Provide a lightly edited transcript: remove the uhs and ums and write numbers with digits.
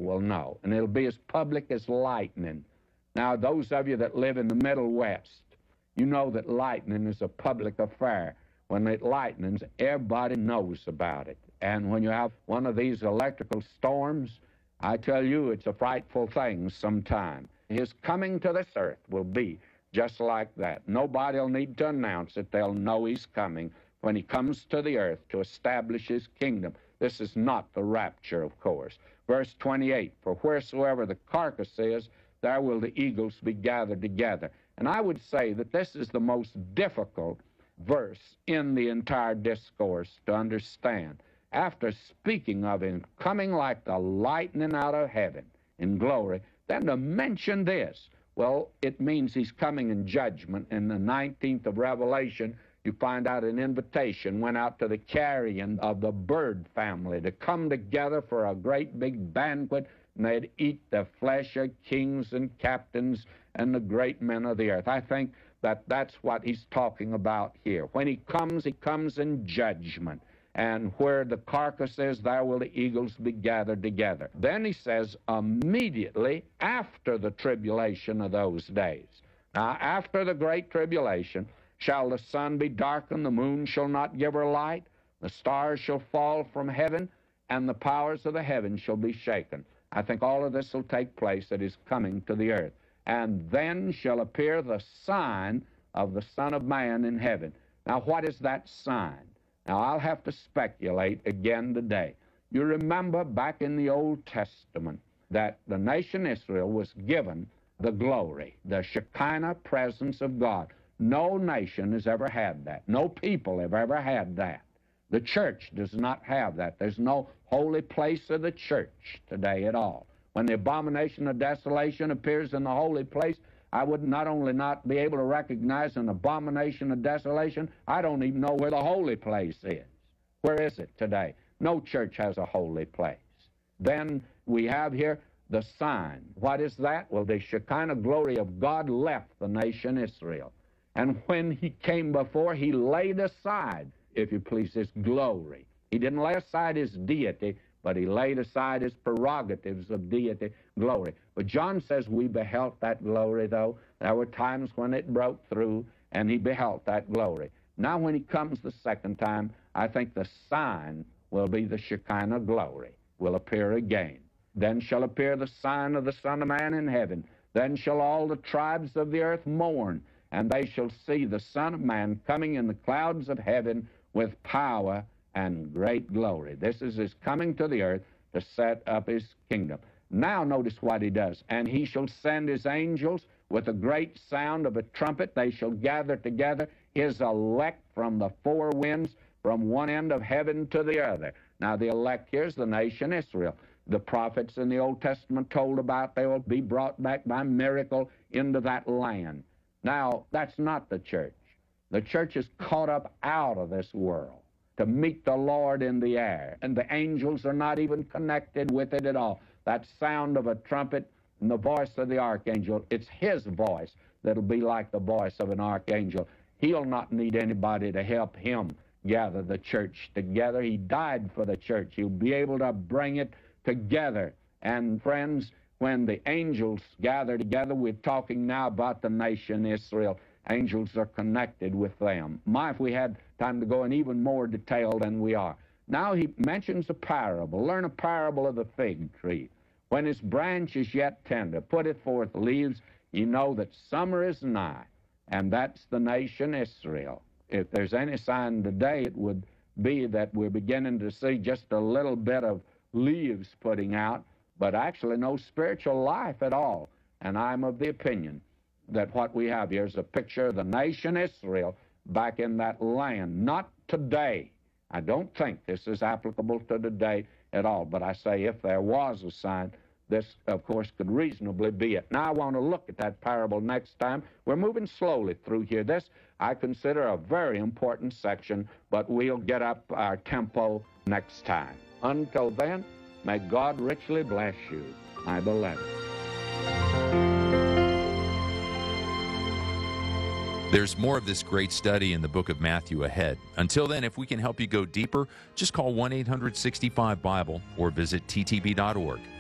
will know, and it'll be as public as lightning. Now, those of you that live in the Middle West, you know that lightning is a public affair. When it lightens, everybody knows about it. And when you have one of these electrical storms, I tell you, it's a frightful thing sometime. His coming to this earth will be just like that. Nobody will need to announce it. They'll know he's coming when he comes to the earth to establish his kingdom. This is not the rapture, of course. Verse 28, for wheresoever the carcass is, there will the eagles be gathered together. And I would say that this is the most difficult verse in the entire discourse to understand. After speaking of him coming like the lightning out of heaven in glory, then to mention this, well, it means he's coming in judgment. In the 19th of Revelation, you find out an invitation went out to the carrion of the bird family to come together for a great big banquet, and they'd eat the flesh of kings and captains and the great men of the earth. I think that that's what he's talking about here. When he comes in judgment. And where the carcass is, there will the eagles be gathered together. Then he says, immediately after the tribulation of those days. Now, after the great tribulation, shall the sun be darkened, the moon shall not give her light, the stars shall fall from heaven, and the powers of the heavens shall be shaken. I think all of this will take place that is coming to the earth. And then shall appear the sign of the Son of Man in heaven. Now, what is that sign? Now, I'll have to speculate again today. You remember back in the Old Testament that the nation Israel was given the glory, the Shekinah presence of God. No nation has ever had that. No people have ever had that. The church does not have that. There's no holy place of the church today at all. When the abomination of desolation appears in the holy place, I would not only not be able to recognize an abomination of desolation, I don't even know where the holy place is. Where is it today? No church has a holy place. Then we have here the sign. What is that? Well, the Shekinah glory of God left the nation Israel. And when he came before, he laid aside, if you please, his glory. He didn't lay aside his deity, but he laid aside his prerogatives of deity, glory. But John says we beheld that glory, though. There were times when it broke through, and he beheld that glory. Now when he comes the second time, I think the sign will be the Shekinah glory, will appear again. Then shall appear the sign of the Son of Man in heaven. Then shall all the tribes of the earth mourn, and they shall see the Son of Man coming in the clouds of heaven with power and great glory. This is his coming to the earth to set up his kingdom. Now notice what he does. And he shall send his angels with a great sound of a trumpet. They shall gather together his elect from the four winds, from one end of heaven to the other. Now the elect here is the nation Israel. The prophets in the Old Testament told about they will be brought back by miracle into that land. Now, that's not the church. The church is caught up out of this world to meet the Lord in the air, and the angels are not even connected with it at all. That sound of a trumpet and the voice of the archangel, it's his voice that'll be like the voice of an archangel. He'll not need anybody to help him gather the church together. He died for the church. He'll be able to bring it together. And friends, when the angels gather together, we're talking now about the nation Israel. Angels are connected with them. If we had time to go in even more detail than we are. Now he mentions a parable. Learn a parable of the fig tree. When its branch is yet tender, putteth forth leaves, ye know that summer is nigh. And that's the nation Israel. If there's any sign today, it would be that we're beginning to see just a little bit of leaves putting out, but actually no spiritual life at all. And I'm of the opinion that what we have here is a picture of the nation Israel back in that land. Not today. I don't think this is applicable to today at all, but I say if there was a sign, this, of course, could reasonably be it. Now I want to look at that parable next time. We're moving slowly through here. This I consider a very important section, but we'll get up our tempo next time. Until then, may God richly bless you, my beloved. There's more of this great study in the book of Matthew ahead. Until then, if we can help you go deeper, just call 1-800-65-BIBLE or visit ttb.org.